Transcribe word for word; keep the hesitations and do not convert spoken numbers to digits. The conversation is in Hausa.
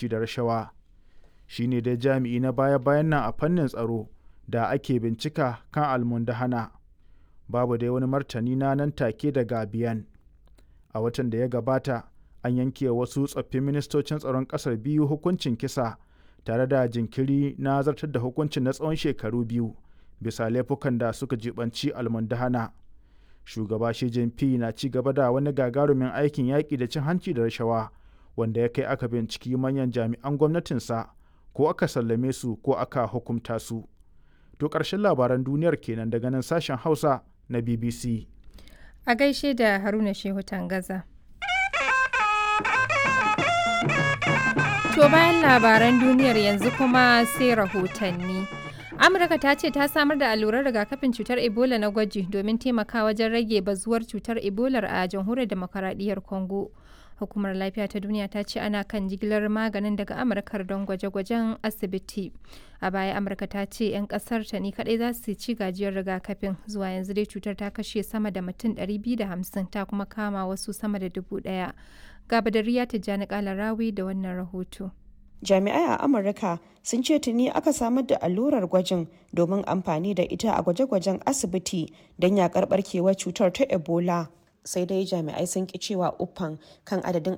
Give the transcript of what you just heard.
hanci da rashawa. Shi ne dai jami'i na baya-bayan nan a fannin tsaro da ake bincika kan almundahana. Babu dai wani martani na nan take daga Biyan. A watan da ya gabata, an yanke wasu tsoffin ministocin tsaron ƙasar biyu hukuncin kisa tare da jinkiri na zartar da hukuncin na tsawon shekaru biyu bisa laifukan da suka jibanci almundahana. Shugaba Xi Jinping na ci gaba da wani gagarumin aikin yaƙi da cin hanci da rashawa wanda ya kai aka binciki manyan jami'an gwamnatinsa ko aka sallame su ko aka hukumta su. To ƙarshen labaran duniyar kenan daga nan sashen Hausa na B B C. A gaishe da Haruna Shehu Tangaza. To bayan labaran duniyar yanzu kuma sai rahotanni. Amurka ta ce ta samar da allurar rigakafin cutar Ebola na gwaji domin taimakawa wajen rage bazuwar cutar Ebola a jamhuriyar demokaradiyyar Congo. Hukumar Lafiya ta Duniya ta ce ana kan jigilar maganin daga Amurka don gwaje-gwajen asibiti. A baya Amurka ta ce 'yan kasar ta ne kadai za su ci gajiyar rigakafin. Zuwa yanzu dai cutar ta kashe sama da mutum ɗari biyu da hamsin ta kuma kama wasu sama da dubu ɗaya. Ga Badariya Tijjani Kalarawi da wannan rahoto. Jami'ai a Amurka sun ce tuni aka samar da allurar gwajin domin amfani da ita a gwaje-gwajen asibiti don yakar barkewar cutar ta Ebola. Sai dai jami'ai sun ki cewa uffan kan adadin